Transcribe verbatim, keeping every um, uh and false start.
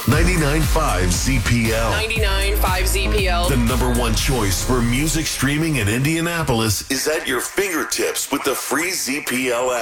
ninety-nine point five Z P L. ninety-nine point five Z P L. The number one choice for music streaming in Indianapolis is at your fingertips with the free Z P L app.